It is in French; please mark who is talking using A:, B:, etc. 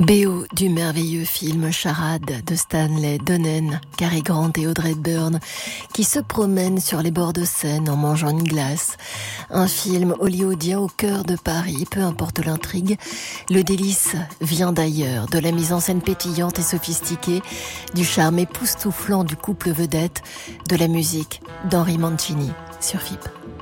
A: BO du merveilleux film Charade de Stanley Donen, Cary Grant et Audrey Hepburn qui se promènent sur les bords de Seine en mangeant une glace. Un film hollywoodien au cœur de Paris, peu importe l'intrigue, le délice vient d'ailleurs, de la mise en scène pétillante et sophistiquée, du charme époustouflant du couple vedette, de la musique d'Henry Mancini sur FIP.